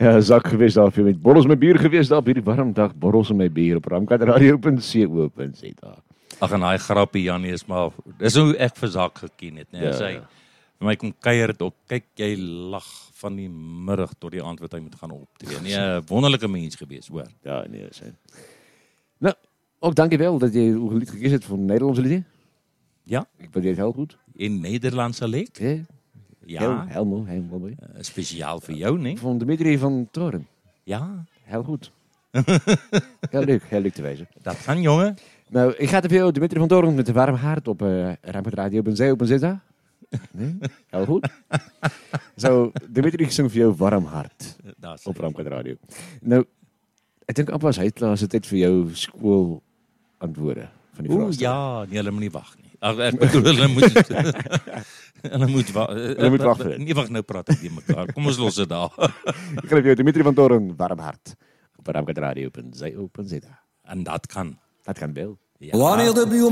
Ja, Zak geweest daar met borrels met bier geweest daar op hierdie warm dag, borrels met bier op ramkatradio.co.za. Ag en daai grappie Janie is maar dis hoe ek vir Zak geken het, nee, as hy vir my kom kuier het op, kyk jy lag van die middag tot die aand wat hy moet gaan optree. Nee, 'n wonderlike mens gewees, hoor. Ja, nee, sy. Nou, ook dankjewel dat jy hoe lied gekies het vir Nederlandse liedje. Ja, Ik waardeer het heel goed. in Nederlandse lied. Ja, Heel mooi. spesiaal vir jou, nee? Van Dimitri van Toren. Ja, Heel goed. heel leuk te wezen. dat gaan, jongen. Nou, ik ga het voor jou, Dimitri van Toren, met de warm hart op ramkatradio.co.za. Nee? Heel goed. Zo, Dimitri zong voor jou warm hart op Ramkatradio. Nou, ik denk pas hy klaar is dit vir jou skool antwoorde van die vraag. Ja, nee, hulle moet nie wag nie. Ag, ek bedoel, hulle moet wag. Nee, wag nou praat ek nie mekaar. Kom ons los dit daar. Ik ga vir jou, Dimitri van Toren, warm hart op ramkatradio.co.za. En dat kan. Dat kan wel. Ja. Wanneer de buurman